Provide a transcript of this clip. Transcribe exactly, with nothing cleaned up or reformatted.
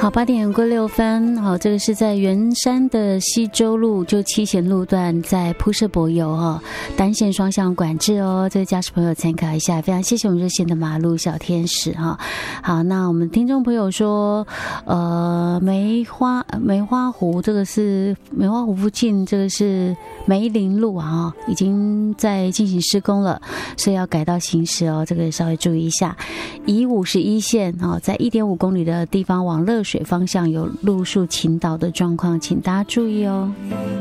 好，八点过六分。好，这个是在圆山的西周路，就七贤路段，在铺设柏油哦，单线双向管制哦，这个驾驶朋友参考一下。非常谢谢我们热线的马路小天使哈。好，那我们听众朋友说，呃，梅花梅花湖这个是梅花湖附近，这个是梅林路啊，已经在进行施工了，所以要改道行驶哦，这个稍微注意一下。以五十一线哦，在一点五公里的地方往乐水方向有路树倾倒的状况，请大家注意哦。